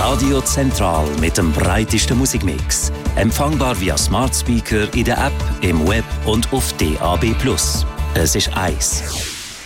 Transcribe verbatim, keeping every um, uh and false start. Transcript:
Radio Zentral mit dem breitesten Musikmix. Empfangbar via Smart Speaker in der App, im Web und auf D A B plus. Es ist eins.